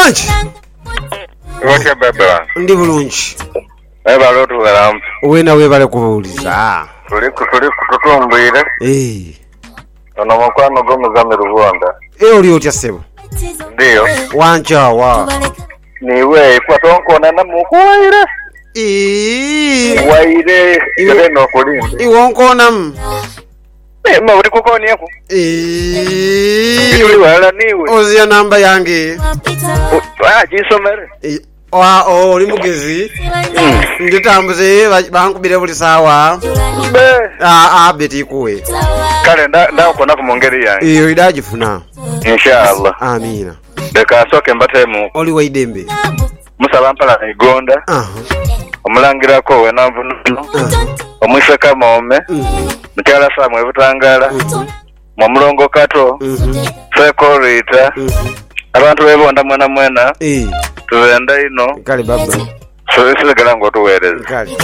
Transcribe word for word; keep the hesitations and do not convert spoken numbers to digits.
Bwanji? Wotya baba. Ndi bulungi. Eba lotu walamu. Wena webale kubuuliza. Tuli tuli kutumbwire. Eh. Ono mukwano gomuzamu Rwanda. Eh oli otya sebo? Ndio. Wanchawa. Niwe kwa tonkona na mukwire. Eh. Waire ile no kulinde. Iwonkona m. Eh ma uri kukoni yako. Eh. Tuli wala niwe. Ozia namba yange. Ah jisomere. Eh. Wa o oli mugezi. Nditambuze bankubire buli sawa. Be. Ah ah beti kuwe. Kale nda nda kona kumongeri yange. Iyo idajifuna. Inshallah. Amina. Deka soke mbatemu. Oli waidembe. Musaba mpala igonda. Aha. Omulangira ko we navuno. Omwise kama ome. Mutala samwe butangala. Mu mulongo kato. Sekorita. Abantu bebonda mwana mwena. Eh. Tuwenda ino. Kale baba. So isi galango tuwereze. Kale.